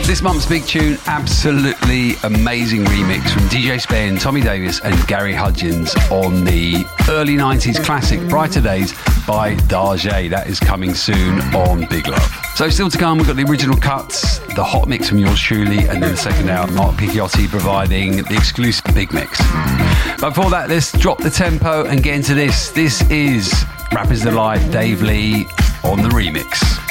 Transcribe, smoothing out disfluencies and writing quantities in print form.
This month's big tune, absolutely amazing remix from DJ Spen, Tommy Davis and Gary Hudgens on the early 90s classic Brighter Days by Darjay. That is coming soon on Big Love. So still to come, we've got the original cuts, the hot mix from yours truly, and then the second hour, Mark Picchiotti providing the exclusive big mix. But before that, let's drop the tempo and get into this. This is Rappers Delight, Dave Lee on the remix.